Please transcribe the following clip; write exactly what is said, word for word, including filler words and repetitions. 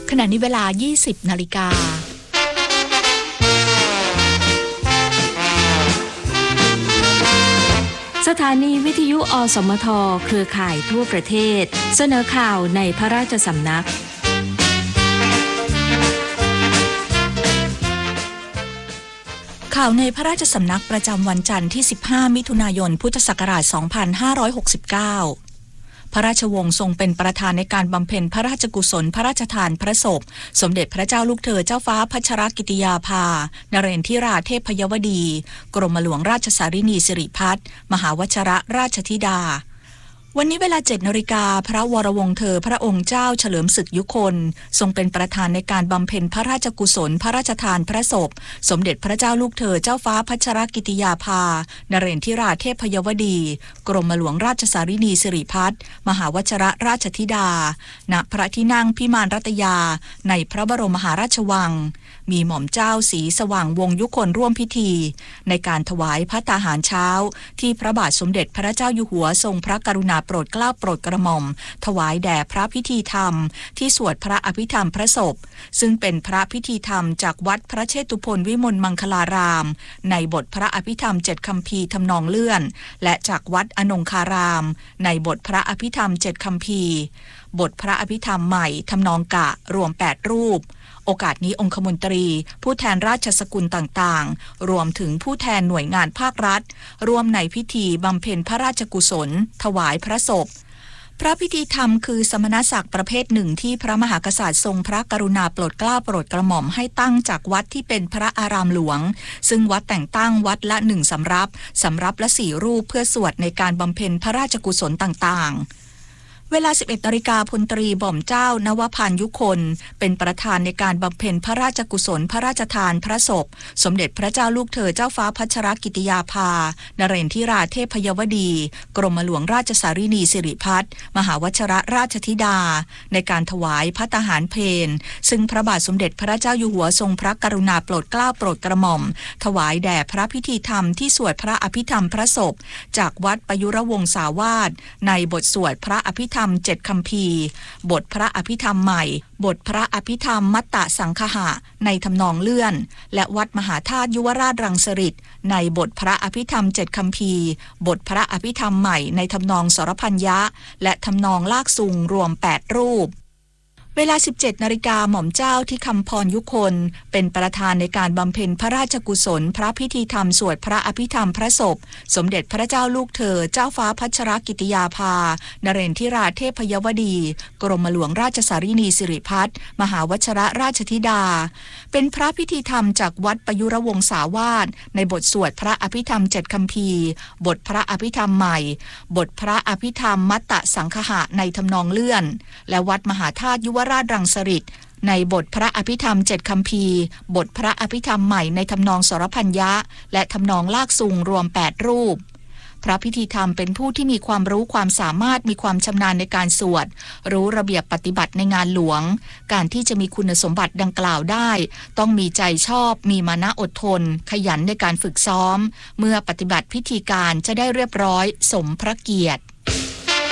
ขณะนี้เวลา ยี่สิบ นาฬิกาสถานีวิทยุอสมทเครือข่ายทั่วประเทศเสนอข่าวในพระราชสำนักข่าวในพระราชสำนักประจำวันจันทร์ที่ สิบห้า มิถุนายน พุทธศักราช สองพันห้าร้อยหกสิบเก้า พระราชวงศ์ทรงเป็นประธานในการบำเพ็ญพระราชกุศลพระราชทานพระศพสมเด็จพระเจ้าลูกเธอเจ้าฟ้าพัชรกิติยาภานเรนทิราเทพยวดี กรมหลวงราชสารินีสิริพัฒน์มหาวชิรราชธิดาวันนี้เวลา เจ็ด นาฬิกาพระวรวงศ์เธอพระองค์เจ้าเฉลิมศึกยุคนทรงเป็นประธานในการบำเพ็ญพระราชกุศลพระราชทานพระศพสมเด็จพระเจ้าลูกเธอเจ้าฟ้าพัชรกิติยาภานเรนทิราเทพยวดี กรมหลวงราชสารินีสิริพัฒน์มหาวชิรราชธิดาณพระที่นั่งพิมานรัตยาในพระบรมมหาราชวังมีหม่อมเจ้าศรีสว่างวงศ์ยุคนร่วมพิธีในการถวายภัตตาหารเช้าที่พระบาทสมเด็จพระเจ้าอยู่หัวทรงพระกรุณาโปรดเกล้าโปรดกระหม่อมถวายแด่พระพิธีธรรมที่สวดพระอภิธรรมพระศพซึ่งเป็นพระพิธีธรรมจากวัดพระเชตุพนวิมลมังคลารามในบทพระอภิธรรมเจ็ดคัมภีร์ทำนองเลื่อนและจากวัดอนงคารามในบทพระอภิธรรมเจ็ดคัมภีร์บทพระอภิธรรมใหม่ทำนองกะรวมแปดรูปโอกาสนี้องคมนตรีผู้แทนราชสกุลต่างๆรวมถึงผู้แทนหน่วยงานภาครัฐร่วมในพิธีบำเพ็ญพระราชกุศลถวายพระศพพระพิธีธรรมคือสมณศักดิ์ประเภทหนึ่งที่พระมหากษัตริย์ทรงพระกรุณาโปรดเกล้าโปรดกระหม่อมให้ตั้งจากวัดที่เป็นพระอารามหลวงซึ่งวัดแต่งตั้งวัดละหนึ่งสำรับสำรับละสี่รูปเพื่อสวดในการบำเพ็ญพระราชกุศลต่างๆเวลา สิบเอ็ด นาฬิกาพลตรีบ่อมเจ้านวพันธ์ยุคนเป็นประธานในการบำเพ็ญพระราชกุศลพระราชทานพระศพสมเด็จพระเจ้าลูกเธอเจ้าฟ้าพัชรกิติยาภานเรนทิราเทพยวดีกรมหลวงราชสารินีสิริพัฒน์มหาวชิรราชธิดาในการถวายภัตตาหารเพลซึ่งพระบาทสมเด็จพระเจ้าอยู่หัวทรงพระกรุณาโปรดเกล้าโปรดกระหม่อมถวายแด่พระพิธีธรรมที่สวดพระอภิธรรมพระศพจากวัดปยุรวงศาวาสในบทสวดพระอภิธรรมเจ็ดคัมภีร์บทพระอภิธรรมใหม่บทพระอภิธรรมมัตตสังคหะในทำนองเลื่อนและวัดมหาธาตุยุวราชรังสฤษฎ์ในบทพระอภิธรรมเจ็ดคัมภีร์บทพระอภิธรรมใหม่ในทำนองสรพัญญะและทำนองลากซุงรวมแปดรูปเวลา สิบเจ็ด นาฬิกาหม่อมเจ้าที่คำพรยุคนเป็นประธานในการบำเพ็ญพระราชกุศลพระพิธีธรรมสวดพระอภิธรรมพระศพสมเด็จพระเจ้าลูกเธอเจ้าฟ้าพัชรกิติยาภานเรนทิราเทพยวดีกรมหลวงราชสารินีสิริพัฒน์มหาวชิรราชธิดาเป็นพระพิธีธรรมจากวัดปยุรวงศาวาสในบทสวดพระอภิธรรมเจ็ดคัมภีร์บทพระอภิธรรมใหม่บทพระอภิธรรมมัตตสังคหะในทำนองเลื่อนและวัดมหาธาตุยุวราชรังสฤษฎ์ในบทพระอภิธรรมเจ็ดคัมภีร์บทพระอภิธรรมใหม่ในทำนองสรพัญญะและทำนองลากซุงรวมแปดรูปพระพิธีธรรมเป็นผู้ที่มีความรู้ความสามารถมีความชำนาญในการสวดรู้ระเบียบปฏิบัติในงานหลวงการที่จะมีคุณสมบัติดังกล่าวได้ต้องมีใจชอบมีมานะอดทนขยันในการฝึกซ้อมเมื่อปฏิบัติพิธีการจะได้เรียบร้อยสมพระเกียรติ